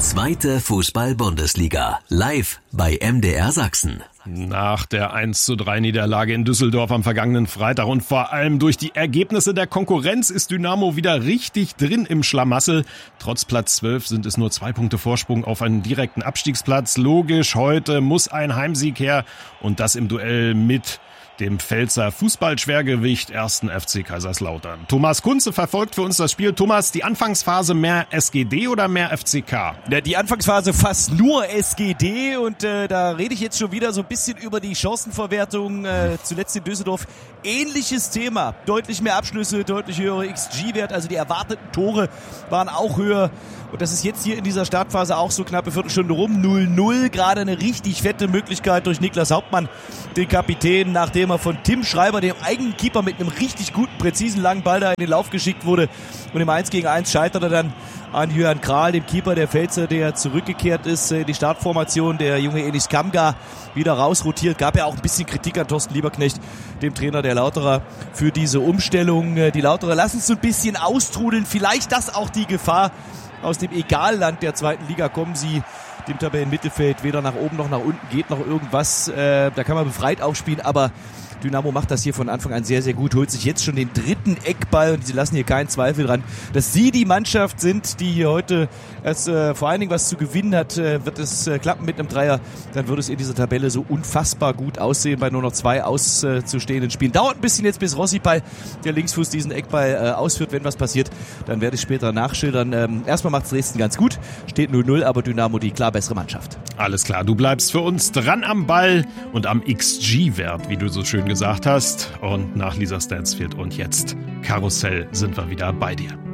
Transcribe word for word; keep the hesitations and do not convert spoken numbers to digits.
Zweite Fußball-Bundesliga, live bei M D R Sachsen. Nach der eins zu drei Niederlage in Düsseldorf am vergangenen Freitag und vor allem durch die Ergebnisse der Konkurrenz ist Dynamo wieder richtig drin im Schlamassel. Trotz Platz zwölf sind es nur zwei Punkte Vorsprung auf einen direkten Abstiegsplatz. Logisch, heute muss ein Heimsieg her und das im Duell mit dem Pfälzer Fußballschwergewicht ersten F C Kaiserslautern. Thomas Kunze verfolgt für uns das Spiel. Thomas, die Anfangsphase mehr S G D oder mehr F C K? Ja, die Anfangsphase fast nur S G D und äh, da rede ich jetzt schon wieder so ein bisschen über die Chancenverwertung, äh, zuletzt in Düsseldorf. Ähnliches Thema, deutlich mehr Abschlüsse, deutlich höhere X G-Wert, also die erwarteten Tore waren auch höher. Und das ist jetzt hier in dieser Startphase auch so knappe Viertelstunde rum. null null, gerade eine richtig fette Möglichkeit durch Niklas Hauptmann, den Kapitän, nachdem er von Tim Schreiber, dem eigenen Keeper, mit einem richtig guten, präzisen langen Ball da in den Lauf geschickt wurde. Und im eins gegen eins scheiterte dann an Jürgen Kral, dem Keeper der Pfälzer, der zurückgekehrt ist in die Startformation. Der junge Enis Kamga wieder rausrotiert. Gab ja auch ein bisschen Kritik an Thorsten Lieberknecht, dem Trainer der Lauterer, für diese Umstellung. Die Lauterer lassen es so ein bisschen austrudeln. Vielleicht das auch die Gefahr. Aus dem Egalland der zweiten Liga kommen sie dem Tabellenmittelfeld weder nach oben noch nach unten, geht noch irgendwas. Äh, da kann man befreit aufspielen, aber Dynamo macht das hier von Anfang an sehr, sehr gut, holt sich jetzt schon den dritten Eckball und sie lassen hier keinen Zweifel dran, dass sie die Mannschaft sind, die hier heute erst, äh, vor allen Dingen was zu gewinnen hat. Äh, wird es äh, klappen mit einem Dreier, dann würde es in dieser Tabelle so unfassbar gut aussehen bei nur noch zwei auszustehenden Spielen. Dauert ein bisschen jetzt, bis Rossipal, der Linksfuß, diesen Eckball äh, ausführt. Wenn was passiert, dann werde ich später nachschildern. Ähm, erstmal macht Dresden ganz gut, steht null null, aber Dynamo die klar bessere Mannschaft. Alles klar, du bleibst für uns dran am Ball und am X G-Wert, wie du so schön gesagt hast. Und nach Lisa Stansfield und jetzt Karussell sind wir wieder bei dir.